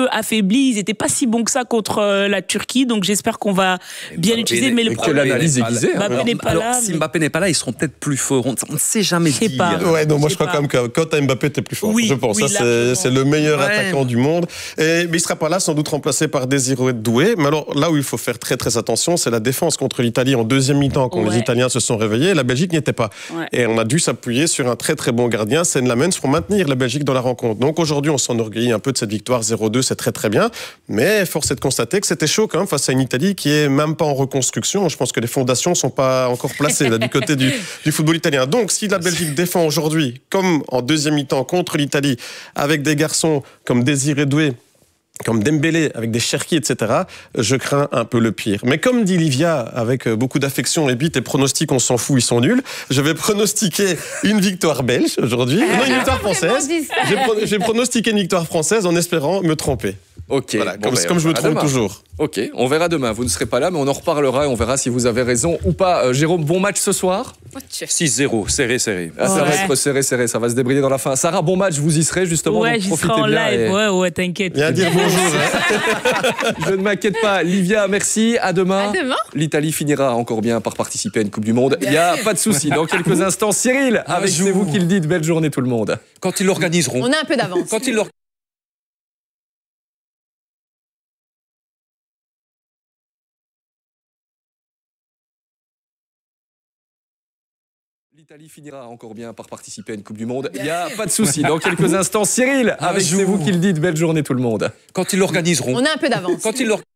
affaiblis. Ils n'étaient pas si bons que ça contre la Turquie. Donc j'espère qu'on va bien l'utiliser. Mais le problème, l'analyse est visée. Mbappé n'est pas là. Si Mbappé n'est pas là, ils seront peut-être plus forts. On ne sait jamais dire. Ouais, non, moi je crois quand même que quand t'as Mbappé, t'es plus fort. Oui, je pense. oui, Ça, c'est le meilleur attaquant du monde. Mais il sera pas là, sans doute remplacé par Désiré Doué. Mais alors là où il faut faire très très attention, c'est la défense contre l'Italie en deuxième mi-temps, quand les Italiens se sont réveillés. La Belgique n'y était pas. Et on a dû s'appuyer sur un très très bon gardien, Sen Lamens, pour maintenir la Belgique dans la rencontre. Donc aujourd'hui, on s'enorgueillit un peu de cette victoire 0-2, c'est très très bien. Mais force est de constater que c'était chaud quand même face à une Italie qui est même pas en reconstruction. Je pense que les fondations sont pas encore placées là, du côté du football italien. Donc si la Belgique défend aujourd'hui, comme en deuxième mi-temps contre l'Italie, avec des garçons comme Désiré Doué, comme Dembélé, avec des Cherki, etc., je crains un peu le pire. Mais comme dit Livia, avec beaucoup d'affection, et puis tes pronostics, on s'en fout, ils sont nuls, je vais pronostiquer une victoire belge aujourd'hui. Non, une victoire française. J'ai pronostiqué une victoire française en espérant me tromper. Ok. Voilà, comme je me trompe toujours. Ok, on verra demain. Vous ne serez pas là, mais on en reparlera et on verra si vous avez raison ou pas. Jérôme, bon match ce soir. 6-0, serré. Ah, ça va être serré, ça va se débrider dans la fin. Sarah, bon match, vous y serez justement. Ouais, j'y serai en live. Ouais, t'inquiète. Viens dire bonjour. Je ne m'inquiète pas. Livia, merci. À demain. À demain. L'Italie finira encore bien par participer à une Coupe du Monde. Il n'y a pas de souci. Dans quelques instants, Cyril, avec C'est vous qui le dites. Belle journée tout le monde. Quand ils l'organiseront. On a un peu d'avance. Quand ils l'organiseront. L'Italie finira encore bien par participer à une Coupe du Monde. Il n'y a pas de souci. Dans quelques instants, Cyril, avec C'est vous qui le dites. Belle journée tout le monde. Quand ils l'organiseront. On a un peu d'avance. Quand ils l'organiseront.